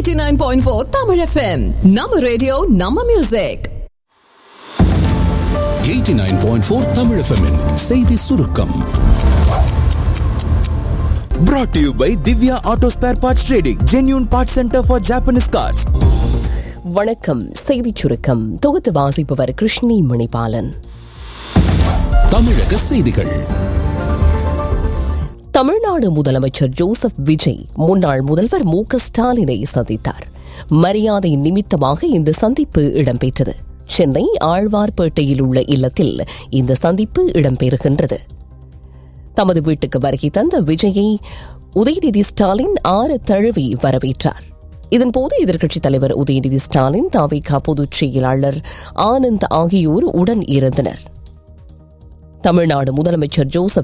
89.4 Tamil FM. நம்ம radio நம்ம music. 89.4 Tamil FM -இன் செய்தி சுருக்கம். Brought to you by Divya Auto Spare Parts Trading, genuine parts center for Japanese cars. வணக்கம். செய்திச் சுருக்கம் தொகுத்து வாசிப்பவர் கிருஷ்ணி மணிபாலன். தமிழக செய்திகள். தமிழ்நாடு முதலமைச்சர் ஜோசப் விஜய் முன்னாள் முதல்வர் மு.க. ஸ்டாலினை சந்தித்தார். மரியாதை நிமித்தமாக இந்த சந்திப்பு இடம்பெற்றது. சென்னை ஆழ்வார்பேட்டையில் உள்ள இல்லத்தில் இந்த சந்திப்பு இடம்பெறுகின்றது. தமது வீட்டுக்கு வருகை தந்த விஜயை உதயநிதி ஸ்டாலின் ஆறு தழுவி வரவேற்றார். இதன்போது எதிர்க்கட்சித் தலைவர் உதயநிதி ஸ்டாலின், தவிக பொதுச் செயலாளர் ஆனந்த் ஆகியோர் உடன் இருந்தனர். தமிழ்நாடு முதலமைச்சர் ஜோசப்